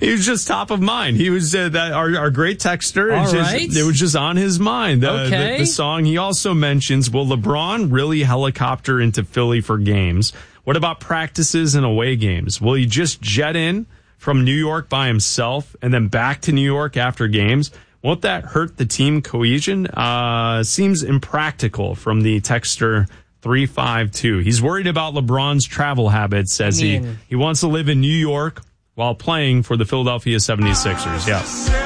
He was just top of mind. He was our great texter. All right. It was just on his mind. Okay. The song. He also mentions, will LeBron really helicopter into Philly for games? What about practices and away games? Will he just jet in from New York by himself and then back to New York after games? Won't that hurt the team cohesion? Seems impractical from the texter 352. He's worried about LeBron's travel habits as he wants to live in New York while playing for the Philadelphia 76ers. Yeah.